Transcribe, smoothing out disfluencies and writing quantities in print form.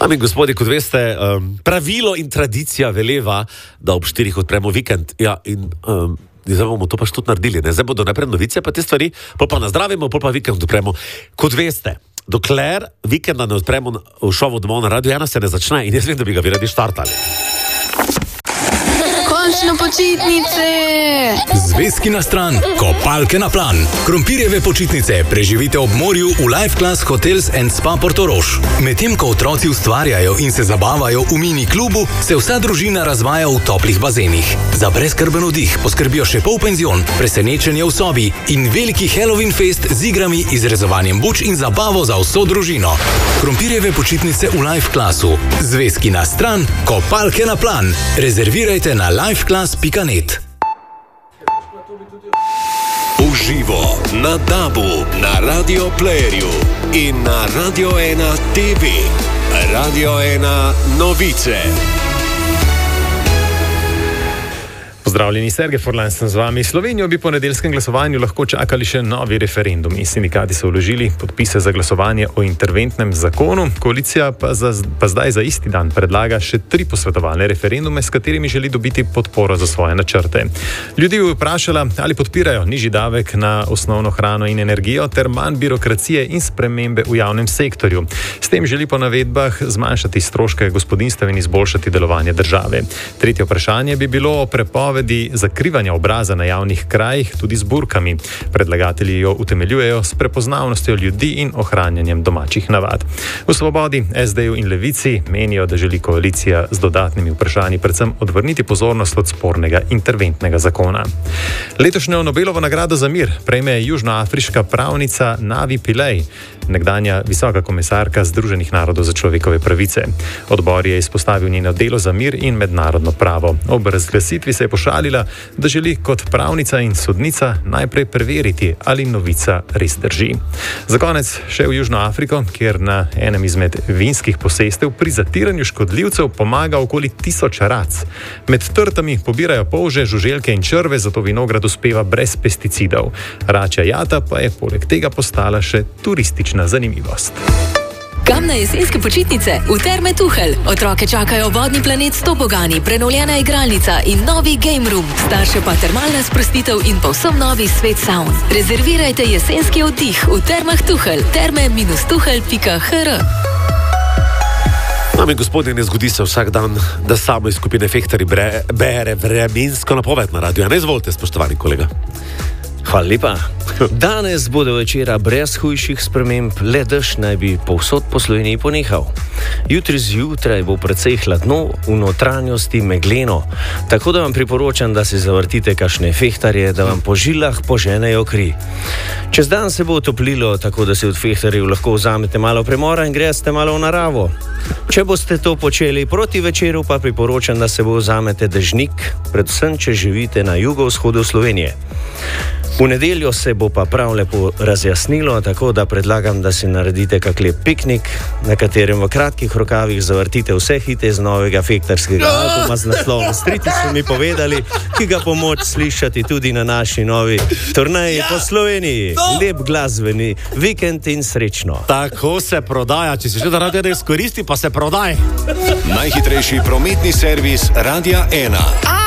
Dame in gospodje, kot veste, pravilo in tradicija veleva, da ob 4 odpremo vikend. Ja, in zdaj bomo to pač tudi naredili. Ne? Zdaj bodo najprej novice, pa te stvari, pol pa nazdravimo, pol pa vikend odpremo. Kot veste, dokler vikenda ne odpremo v šovu domov na Radio 1, se ne začne in jaz vem, da bi ga vi radi štartali. Končno počitnice! Zvezki na stran, kopalke na plan. Krompirjeve počitnice preživite ob morju v Life Class Hotels and Spa Portorož. Medtem ko otroci ustvarjajo in se zabavajo v mini klubu, se vsa družina razvaja v toplih bazenih. Za brezskrben oddih poskrbijo še polpenzion, presenečenje v sobi in veliki Halloween fest z igrami, izrezovanjem buč in zabavo za vso družino. Krompirjeve počitnice v Life Classu. Zvezki na stran, kopalke na plan. Rezervirajte na lifeclass.net. Uživo na DAB-u, na Radio Playerju in na Radio 1 TV. Radio 1 novice. Pozdravljeni, Sergej Forlan sem z vami. Slovenijo bi po nedeljskem glasovanju lahko čakali še novi referendumi. Sindikati so vložili podpise za glasovanje o interventnem zakonu. Koalicija pa zdaj za isti dan predlaga še 3 posvetovalne referendume, s katerimi želi dobiti podporo za svoje načrte. Ljudi bi vprašala, ali podpirajo nižji davek na osnovno hrano in energijo ter manj birokracije in spremembe v javnem sektorju. S tem želi po navedbah zmanjšati stroške gospodinjstev in izboljšati delovanje države. Tretje vprašanje bi bilo o prepovedi zakrivanja obraza na javnih krajih, tudi z burkami. Predlagatelji jo utemeljujejo s prepoznavnostjo ljudi in ohranjanjem domačih navad. V Svobodi, SD-ju in Levici menijo, da želi koalicija z dodatnimi vprašanji predvsem odvrniti pozornost od spornega interventnega zakona. Letošnjo Nobelovo nagrado za mir prejme južnoafriška pravnica Navi Pillay, nekdanja visoka komisarka Združenih narodov za človekove pravice. Odbor je izpostavil njeno delo za mir in mednarodno pravo. Ob razglasitvi se je pošalila, da želi kot pravnica in sodnica najprej preveriti, ali novica res drži. Za konec še v Južno Afriko, kjer na enem izmed vinskih posestev pri zatiranju škodljivcev pomaga okoli 1000 rac. Med trtami pobirajo polže, žuželke in črve, zato vinograd uspeva brez pesticidov. Račja jata pa je poleg tega postala še turistična zanimivost. Kam na jesenske počitnice? V Terme Tuhelj. Otroke čakajo vodni planet s tobogani, prenovljena igralnica in novi game room. Starše pa termalna sprostitev in povsem novi svet saun. Rezervirajte jesenski oddih v Termah Tuhelj. terme-tuhelj.hr. Dame in gospodje, ne zgodi se vsak dan, da samo iz skupine Fehtarji bere vremensko napoved na radio. Ne izvolite, spoštovani kolega. Hvala lepa. Danes bo do večera brez hujših sprememb, le dež naj bi povsod po Sloveniji ponehal. Jutri zjutraj bo precej hladno, v notranjosti megleno, tako da vam priporočam, da si zavrtite kakšne fehtarje, da vam po žilah poženejo kri. Čez dan se bo otoplilo, tako da si od fehtarjev lahko vzamete malo premora in greste malo v naravo. Če boste to počeli proti večeru, pa priporočam, da se bo vzamete dežnik, predvsem če živite na jugovzhodu Slovenije. V nedeljo se bo pa prav lepo razjasnilo, tako da predlagam, da si naredite kak lep piknik, na katerem v kratkih rokavih zavrtite vse hite z novega fehtarskega albuma z naslovom Striti so mi povedali, ki ga bo moč slišati tudi na naši novi turneji po Sloveniji. Lep glasbeni vikend in srečno. Tako se prodaja, če si že da radio izkoristi, pa se prodaj. Najhitrejši prometni servis Radia 1.